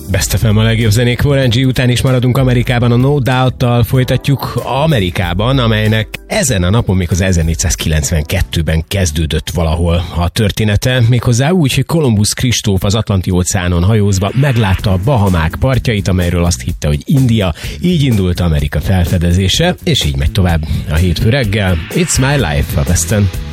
Best FM a legjobb zenék. Warren G után is maradunk Amerikában, a No Doubt-tal folytatjuk Amerikában, amelynek ezen a napon még az 1492-ben kezdődött valahol a története, méghozzá úgy, hogy Kolumbusz Kristóf az Atlanti-óceánon hajózva meglátta a Bahamák partjait, amelyről azt hitte, hogy India, így indult Amerika felfedezése, és így megy tovább a hétfő reggel. It's My Life a Besten.